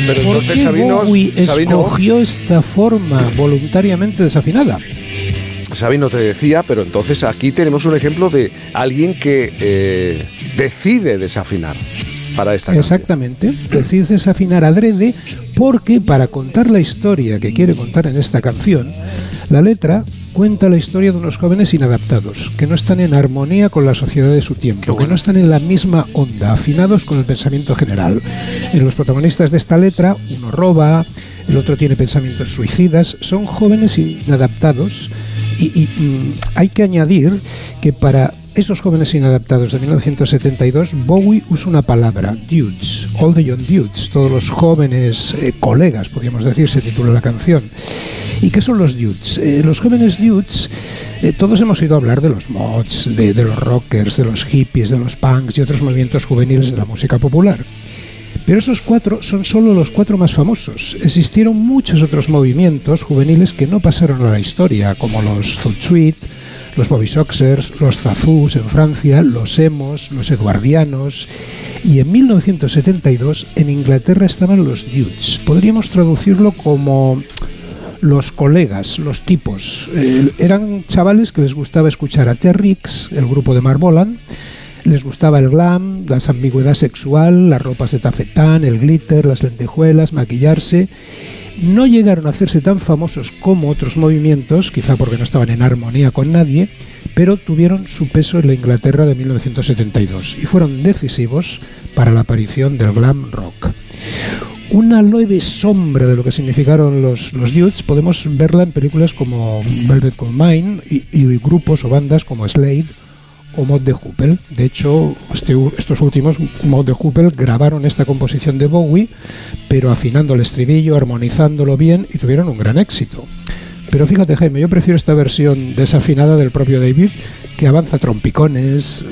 Pero ¿Por entonces qué Bowie escogió esta forma voluntariamente desafinada? Sabino te decía, pero entonces aquí tenemos un ejemplo de alguien que decide desafinar para esta canción. Exactamente, decide desafinar adrede porque para contar la historia que quiere contar en esta canción, la letra cuenta la historia de unos jóvenes inadaptados, que no están en armonía con la sociedad de su tiempo, que no están en la misma onda, afinados con el pensamiento general. Los protagonistas de esta letra, uno roba, el otro tiene pensamientos suicidas, son jóvenes inadaptados y hay que añadir que para esos jóvenes inadaptados de 1972, Bowie usa una palabra, dudes, all the young dudes, todos los jóvenes colegas, podríamos decir, se titula la canción. ¿Y qué son los dudes? Los jóvenes dudes, todos hemos oído hablar de los mods, de los rockers, de los hippies, de los punks y otros movimientos juveniles de la música popular. Pero esos cuatro son solo los cuatro más famosos. Existieron muchos otros movimientos juveniles que no pasaron a la historia, como los Zoot Suite, los Bobby Soxers, los Zazoos en Francia, los emos, los eduardianos. Y en 1972 en Inglaterra estaban los dudes. Podríamos traducirlo como los colegas, los tipos. Eran chavales que les gustaba escuchar a T-Rex, el grupo de Mark Bolan. Les gustaba el glam, la ambigüedad sexual, las ropas de tafetán, el glitter, las lentejuelas, maquillarse. No llegaron a hacerse tan famosos como otros movimientos, quizá porque no estaban en armonía con nadie, pero tuvieron su peso en la Inglaterra de 1972 y fueron decisivos para la aparición del glam rock. Una leve sombra de lo que significaron los dudes podemos verla en películas como Velvet Goldmine y grupos o bandas como Slade o Mott the Hoople. De hecho, estos últimos, Mott the Hoople, grabaron esta composición de Bowie, pero afinando el estribillo, armonizándolo bien, y tuvieron un gran éxito. Pero fíjate, Jaime, yo prefiero esta versión desafinada del propio David, que avanza trompicones,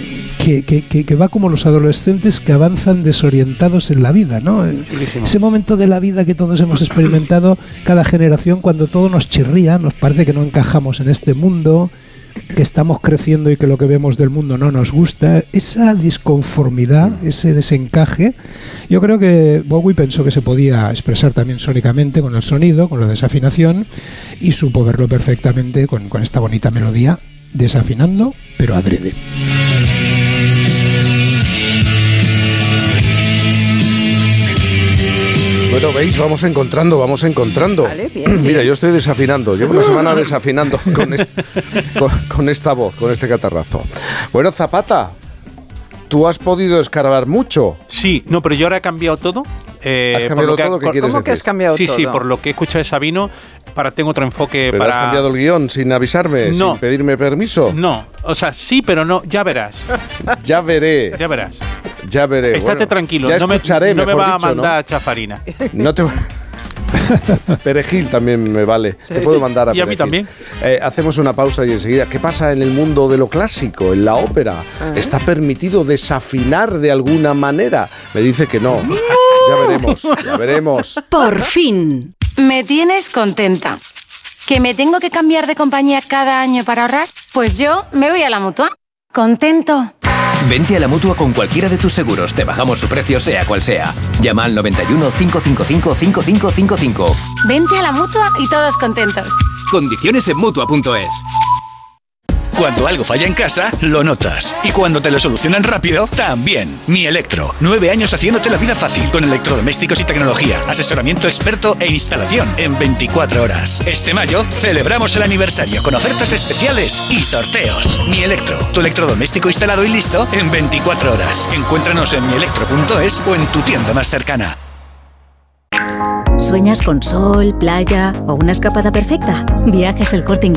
que va como los adolescentes que avanzan desorientados en la vida, ¿no? Chulísimo. Ese momento de la vida que todos hemos experimentado, cada generación, cuando todo nos chirría, nos parece que no encajamos en este mundo, que estamos creciendo y que lo que vemos del mundo no nos gusta, esa disconformidad, ese desencaje. Yo creo que Bowie pensó que se podía expresar también sónicamente con el sonido, con la desafinación, y supo verlo perfectamente con esta bonita melodía, desafinando, pero adrede. Bueno, veis, vamos encontrando. Vale, bien. Mira, yo estoy desafinando, llevo una semana desafinando con esta voz, con este catarrazo. Bueno, Zapata, ¿tú has podido escarbar mucho? Sí, no, pero yo ahora he cambiado todo. ¿Has cambiado todo? ¿Qué quieres decir? ¿Cómo que has cambiado todo? Sí, por lo que he escuchado de Sabino, para tengo otro enfoque. ¿Pero has cambiado el guión sin avisarme, no, sin pedirme permiso? No, o sea, sí, pero no, ya verás. Ya veré. Ya verás. Ya veré. Estate tranquilo, ya no escucharé, me va a dicho, mandar ¿no? chafarina. No te Perejil también me vale. Sí, te puedo mandar a Perejil. Y a mí también. Hacemos una pausa y enseguida. ¿Qué pasa en el mundo de lo clásico, en la ópera? ¿Está permitido desafinar de alguna manera? Me dice que no. Ya veremos. Por fin, me tienes contenta. ¿Que me tengo que cambiar de compañía cada año para ahorrar? Pues yo me voy a la Mutua. ¿Contento? Vente a la Mutua con cualquiera de tus seguros. Te bajamos su precio, sea cual sea. Llama al 91 555 5555. Vente a la Mutua y todos contentos. Condiciones en Mutua.es. Cuando algo falla en casa, lo notas. Y cuando te lo solucionan rápido, también. Mi Electro. 9 años haciéndote la vida fácil. Con electrodomésticos y tecnología. Asesoramiento experto e instalación en 24 horas. Este mayo celebramos el aniversario con ofertas especiales y sorteos. Mi Electro. Tu electrodoméstico instalado y listo en 24 horas. Encuéntranos en mielectro.es o en tu tienda más cercana. ¿Sueñas con sol, playa o una escapada perfecta? Viajes El Corte Inglés